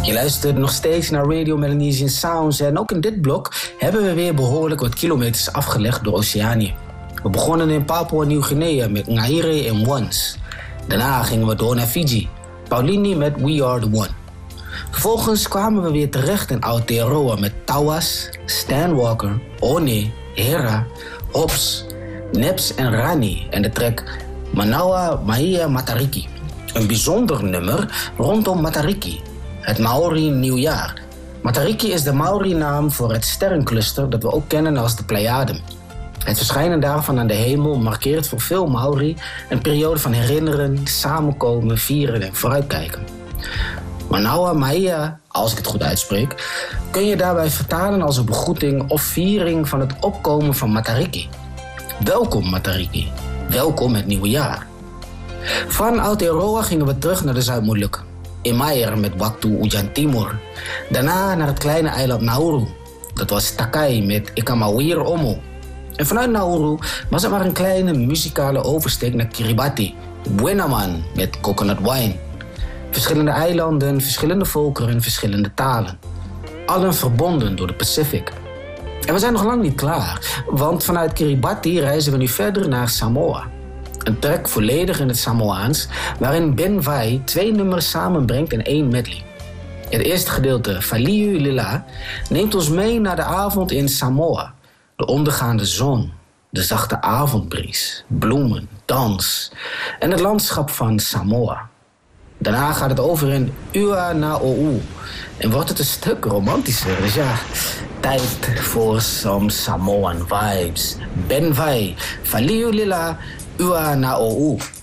Je luistert nog steeds naar Radio Melanesian Sounds en ook in dit blok hebben we weer behoorlijk wat kilometers afgelegd door Oceanië. We begonnen in Papua Nieuw-Guinea met Ngaire en Once. Daarna gingen we door naar Fiji, Paulini met We Are The One. Vervolgens kwamen we weer terecht in Aotearoa met Tawas, Stan Walker, One, Hera, Hops, Neps en Rani en de track Manawa Maia Matariki. Een bijzonder nummer rondom Matariki, het Maori nieuwjaar. Matariki is de Maori-naam voor het sterrencluster dat we ook kennen als de Pleiaden. Het verschijnen daarvan aan de hemel markeert voor veel Maori een periode van herinneren, samenkomen, vieren en vooruitkijken. Manawa Maia, als ik het goed uitspreek, kun je daarbij vertalen als een begroeting of viering van het opkomen van Matariki. Welkom Matariki, welkom het nieuwe jaar. Van Aotearoa gingen we terug naar de Zuid-Molukken. In Maier met Waktu Ujan Timur. Daarna naar het kleine eiland Nauru. Dat was Takai met Ikamawir Omo. En vanuit Nauru was er maar een kleine muzikale oversteek naar Kiribati. Buenaman met Coconut Wine. Verschillende eilanden, verschillende volkeren, verschillende talen. Allen verbonden door de Pacific. En we zijn nog lang niet klaar, want vanuit Kiribati reizen we nu verder naar Samoa. Een track volledig in het Samoaans, waarin Ben Vai 2 nummers samenbrengt in 1 medley. Het eerste gedeelte, Faliu Lila, neemt ons mee naar de avond in Samoa. De ondergaande zon, de zachte avondbries, bloemen, dans en het landschap van Samoa. Daarna gaat het over in Ua na O'u en wordt het een stuk romantischer. Dus ja, tijd voor some Samoan vibes. Ben Vai, Faliu Lila, Ua na O'u.